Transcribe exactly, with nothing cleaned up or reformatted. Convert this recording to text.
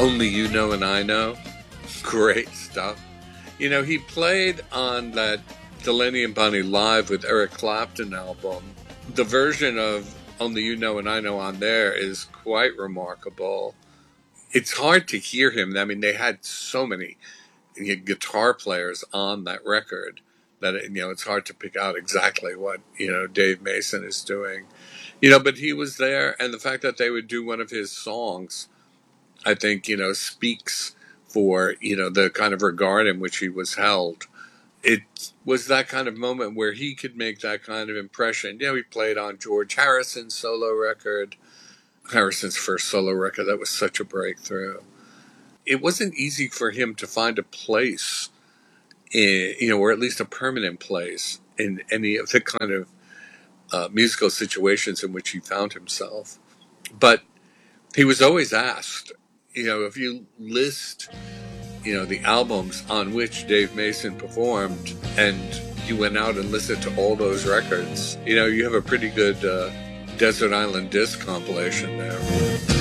Only You Know and I Know. Great stuff. You know, he played on that Delaney and Bonnie Live with Eric Clapton album. The version of Only You Know and I Know on there is quite remarkable. It's hard to hear him. I mean, they had so many guitar players on that record that, you know, it's hard to pick out exactly what, you know, Dave Mason is doing. You know, but he was there, and the fact that they would do one of his songs, I think, you know, speaks for, you know, the kind of regard in which he was held. It was that kind of moment where he could make that kind of impression. Yeah, he played on George Harrison's solo record, Harrison's first solo record. That was such a breakthrough. It wasn't easy for him to find a place, in, you know, or at least a permanent place in any of the kind of uh, musical situations in which he found himself. But he was always asked, you know, if you list, you know, the albums on which Dave Mason performed and you went out and listened to all those records, you know, you have a pretty good uh, Desert Island Disc compilation there.